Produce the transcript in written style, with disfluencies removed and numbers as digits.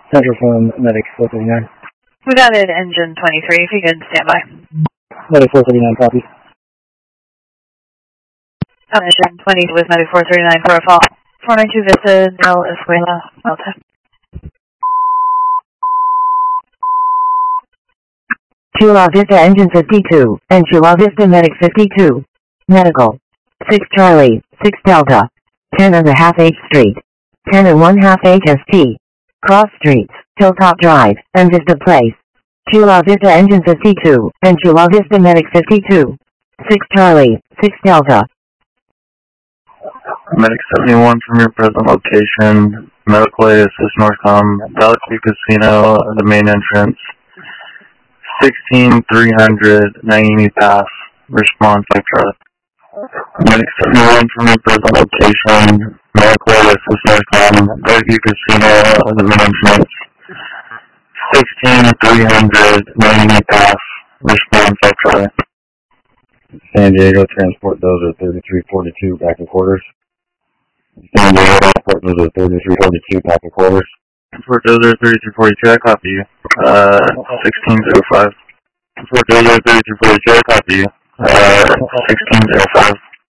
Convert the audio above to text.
Central from Medic 439. We got it, engine 23, if you could stand by. Medic 439, copy. Engine 20 with Medic 439 for a fall. 492 Vista, Del Escuela, Delta. Chula Vista Engine 52, and Chula Vista Medic 52. Medical. 6 Charlie, 6 Delta. 10.5 H Street. 10.5 HST. Cross Streets, Hilltop Drive, and Vista Place. Chula Vista Engine 52, and Chula Vista Medic 52. 6 Charlie, 6 Delta. Medic 71 from your present location. Medical aid assist Northcom. Valley Creek Casino, the main entrance. 16300 Naimi Pass. Response, Lectra. Medic 71 from your present location. Medical aid assist Northcom. Valley Creek Casino, the main entrance. 16300 Naimi Pass. Response, Lectra. San Diego Transport Dozer 3342 back in quarters. San Diego Transport Dozer 3342 back in quarters. Transport Dozer 3342, I copy you. 1605. Transport Dozer 3342, I copy you. 1605.